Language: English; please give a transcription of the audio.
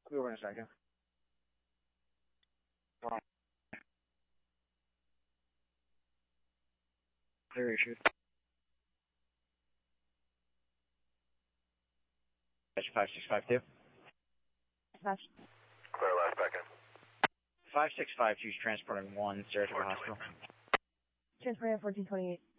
Be over in a second. Clear issue. 5652. Clear last back in. 5652 is transporting 1 Saratoga Hospital. Transporting at 1428.